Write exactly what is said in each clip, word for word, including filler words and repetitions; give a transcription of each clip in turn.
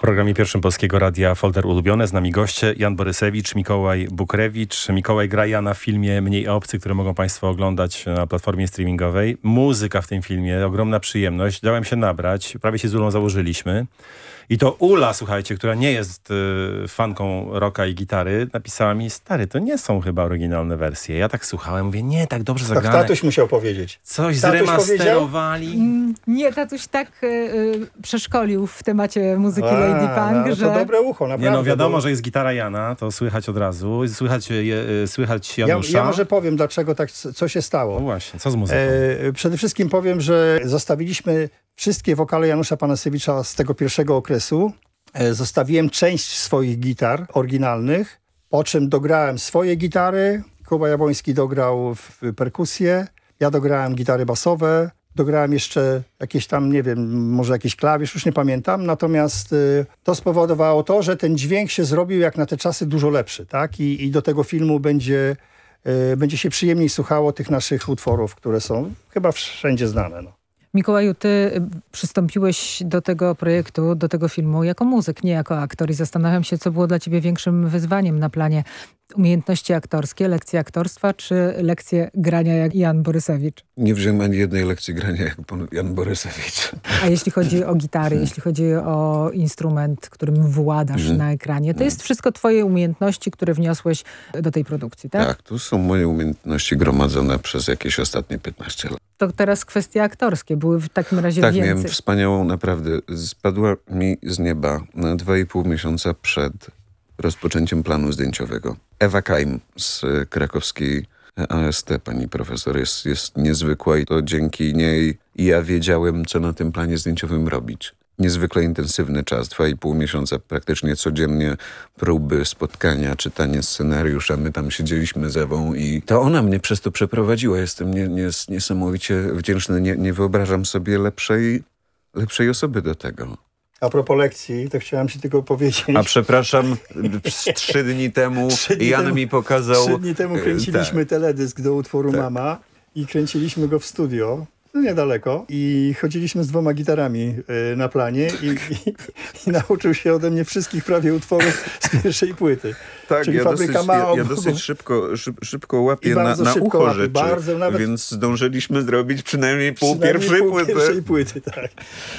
programie pierwszym Polskiego Radia Folder Ulubione. Z nami goście Jan Borysewicz, Mikołaj Bukrewicz. Mikołaj gra Jana w filmie Mniej obcy, który mogą Państwo oglądać na platformie streamingowej. Muzyka w tym filmie, ogromna przyjemność. Dałem się nabrać, prawie się z Ulą założyliśmy. I to Ula, słuchajcie, która nie jest y, fanką rocka i gitary, napisała mi, stary, to nie są chyba oryginalne wersje. Ja tak słuchałem, mówię, nie, tak dobrze zagrane. Tak tatuś musiał powiedzieć. Coś Tatuś zremasterowali. Mm, Nie, tatuś tak y, y, przeszkolił w temacie muzyki A, Lady Punk, no, że... to dobre ucho, naprawdę. Nie no, wiadomo, bo... że jest gitara Jana, to słychać od razu. Słychać, je, słychać ja, Janusza. ja może powiem, dlaczego tak, co się stało. No właśnie, co z muzyką? E, przede wszystkim powiem, że zostawiliśmy wszystkie wokale Janusza Panasewicza z tego pierwszego okresu. E, zostawiłem część swoich gitar oryginalnych, po czym dograłem swoje gitary. Kuba Jabłoński dograł w perkusję, ja dograłem gitary basowe, dograłem jeszcze jakieś tam, nie wiem, może jakiś klawisz, już nie pamiętam. Natomiast y, to spowodowało to, że ten dźwięk się zrobił jak na te czasy dużo lepszy, tak? I, i do tego filmu będzie, y, będzie się przyjemniej słuchało tych naszych utworów, które są chyba wszędzie znane. No. Mikołaju, ty przystąpiłeś do tego projektu, do tego filmu jako muzyk, nie jako aktor i zastanawiam się, co było dla ciebie większym wyzwaniem na planie umiejętności aktorskie, lekcje aktorstwa czy lekcje grania jak Jan Borysewicz? Nie wziąłem ani jednej lekcji grania jak pan Jan Borysewicz. A jeśli chodzi o gitary, jeśli chodzi o instrument, którym władasz mm. na ekranie, to jest wszystko twoje umiejętności, które wniosłeś do tej produkcji, tak? Tak, tu są moje umiejętności gromadzone przez jakieś ostatnie piętnaście lat. To teraz kwestie aktorskie były w takim razie Tak, więcej. miałem wspaniałą, naprawdę, spadła mi z nieba na dwa i pół miesiąca przed rozpoczęciem planu zdjęciowego. Ewa Kajm z krakowskiej A S T, pani profesor, jest, jest niezwykła i to dzięki niej ja wiedziałem, co na tym planie zdjęciowym robić. Niezwykle intensywny czas, dwa i pół miesiąca, praktycznie codziennie próby, spotkania, czytanie scenariusza. My tam siedzieliśmy z Ewą i to ona mnie przez to przeprowadziła. Jestem nie, nie, niesamowicie wdzięczny. Nie, nie wyobrażam sobie lepszej, lepszej osoby do tego. A propos lekcji, to chciałem ci tylko powiedzieć. A przepraszam, trzy dni temu trzy dni Jan temu, mi pokazał... Trzy dni temu kręciliśmy tak. teledysk do utworu Tak. Mama i kręciliśmy go w studio. No niedaleko. I chodziliśmy z dwoma gitarami y, na planie i, i, i nauczył się ode mnie wszystkich prawie utworów z pierwszej płyty. Tak, Czyli ja Fabryka dosyć, Mała. ja, ja dosyć szybko, szyb, szybko łapię na, bardzo na szybko ucho łapię, rzeczy, bardzo, nawet- więc zdążyliśmy zrobić przynajmniej pół Przynajmniej pierwszej pół płyty. pierwszej płyty, tak.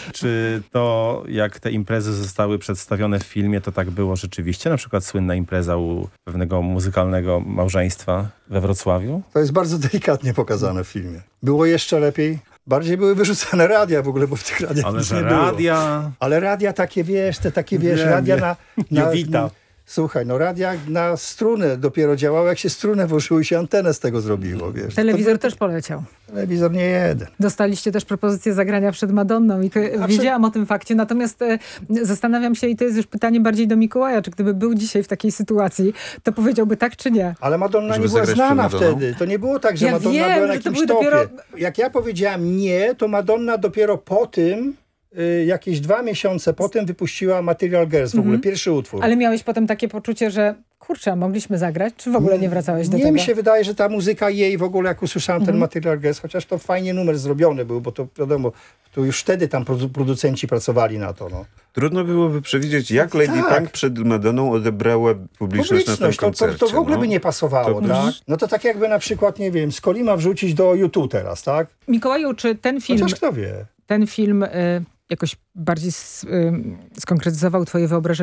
Czy to, jak te imprezy zostały przedstawione w filmie, to tak było rzeczywiście? Na przykład słynna impreza u pewnego muzykalnego małżeństwa we Wrocławiu? To jest bardzo delikatnie pokazane w filmie. Było jeszcze lepiej. Bardziej były wyrzucane radia w ogóle, bo w tych radiach Ale nic że nie było. radia... Ale radia takie, wiesz, te takie, wiesz, Wiem, radia wiem. na... na Jowita. Słuchaj, no radia na strunę dopiero działały, jak się strunę włożyły, się antenę z tego zrobiło, wiesz. Telewizor To, też poleciał. telewizor nie jeden. Dostaliście też propozycję zagrania przed Madonną i to, wiedziałam o tym fakcie, natomiast e, zastanawiam się i to jest już pytanie bardziej do Mikołaja, czy gdyby był dzisiaj w takiej sytuacji, to powiedziałby tak czy nie? Ale Madonna Żeby nie była zagrać znana przed Madonną? wtedy. To nie było tak, że Ja Madonna wiem, była na że to jakimś były topie. dopiero- Jak ja powiedziałam nie, to Madonna dopiero po tym, y, jakieś dwa miesiące potem wypuściła Material Girls, w ogóle pierwszy utwór. Ale miałeś potem takie poczucie, że kurczę, mogliśmy zagrać, czy w ogóle nie wracałeś do Nie, tego? mi się wydaje, że ta muzyka jej w ogóle, jak usłyszałem Mhm. ten Material Girls, chociaż to fajnie numer zrobiony był, bo to wiadomo, to już wtedy tam produ- producenci pracowali na to. No. Trudno byłoby przewidzieć, jak Lady Tak. Punk przed Madonną odebrała publiczność, na tym Publiczność, to, to, koncercie. to w ogóle no. by nie pasowało, To tak? No to tak jakby na przykład, nie wiem, Skolima wrzucić do YouTube teraz, tak? Mikołaju, czy ten film, Chociaż kto wie. ten film y, jakoś bardziej s, y, skonkretyzował twoje wyobrażenie